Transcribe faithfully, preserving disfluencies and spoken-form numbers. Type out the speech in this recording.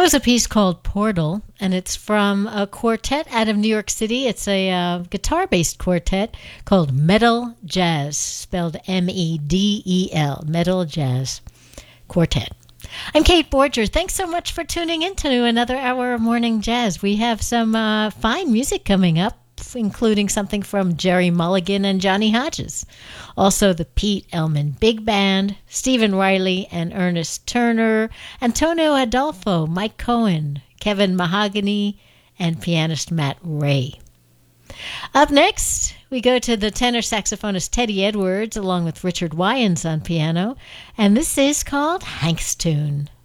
was a piece called Portal, and it's from a quartet out of New York City. It's a uh, guitar-based quartet called Metal Jazz, spelled M E D E L, Metal Jazz Quartet. I'm Kate Borger. Thanks so much for tuning in to another hour of Morning Jazz. We have some uh, fine music coming up, including something from Jerry Mulligan and Johnny Hodges. Also the Pete Elman Big Band, Stephen Riley and Ernest Turner, Antonio Adolfo, Mike Cohen, Kevin Mahogany, and pianist Matt Ray. Up next, we go to the tenor saxophonist Teddy Edwards along with Richard Wyans on piano, and this is called Hank's Tune.